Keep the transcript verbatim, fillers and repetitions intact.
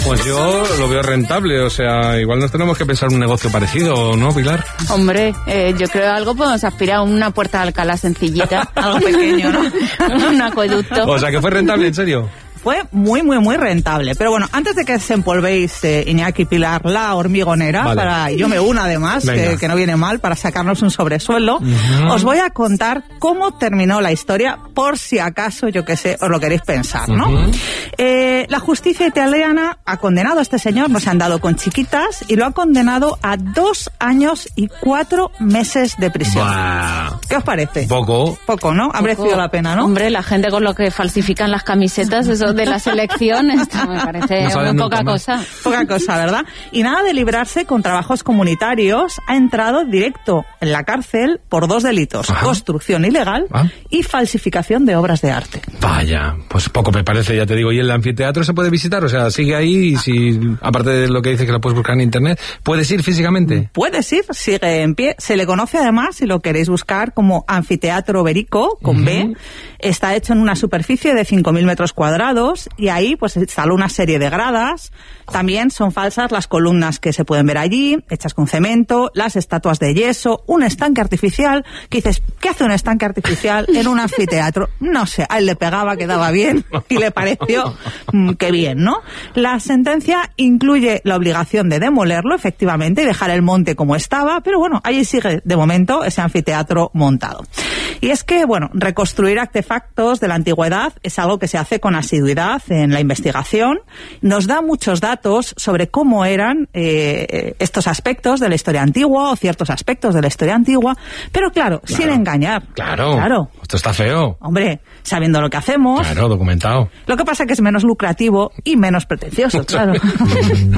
Pues yo lo veo rentable, o sea, igual nos tenemos que pensar un negocio parecido, ¿no, Pilar? Hombre, eh, yo creo algo podemos aspirar a una puerta de Alcalá sencillita, algo pequeño, ¿no? Un acueducto. O sea, que fue rentable, ¿en serio? Fue muy, muy, muy rentable. Pero bueno, antes de que se empolvéis, eh, Iñaki y Pilar, la hormigonera, vale. para yo me uno además, que, que no viene mal, para sacarnos un sobresueldo, uh-huh. os voy a contar cómo terminó la historia, por si acaso, yo qué sé, os lo queréis pensar, ¿no? Uh-huh. Eh, la justicia italiana ha condenado a este señor, no se han dado con chiquitas, y lo ha condenado a dos años y cuatro meses de prisión. Wow. ¿Qué os parece? Poco. Poco, ¿no? Ha merecido la pena, ¿no? Hombre, la gente con lo que falsifican las camisetas, eso de las elecciones, me parece no muy poca cosa. Poca cosa, ¿verdad? Y nada de librarse con trabajos comunitarios, ha entrado directo en la cárcel por dos delitos: Ajá. construcción ilegal ¿Ah? y falsificación de obras de arte. Vaya, pues poco me parece, ya te digo. ¿Y el anfiteatro se puede visitar? O sea, sigue ahí y si, aparte de lo que dice que lo puedes buscar en internet, ¿puedes ir físicamente? Puedes ir, sigue en pie. Se le conoce además, si lo queréis buscar, como Anfiteatro Berico, con uh-huh. B. Está hecho en una superficie de cinco mil metros cuadrados y ahí pues se instaló una serie de gradas. También son falsas las columnas que se pueden ver allí, hechas con cemento, las estatuas de yeso, un estanque artificial, que dices, ¿qué hace un estanque artificial en un anfiteatro? No sé, a él le pegaba, quedaba bien y le pareció mmm, que bien, ¿no? La sentencia incluye la obligación de demolerlo, efectivamente, y dejar el monte como estaba, pero bueno, allí sigue de momento ese anfiteatro montado. Y es que, bueno, reconstruir artefactos de la antigüedad es algo que se hace con asiduidad en la investigación. Nos da muchos datos sobre cómo eran eh, estos aspectos de la historia antigua o ciertos aspectos de la historia antigua, pero claro, claro sin engañar. Claro, claro. Esto está feo. Hombre, sabiendo lo que hacemos. Claro, documentado. Lo que pasa es que es menos lucrativo y menos pretencioso, claro.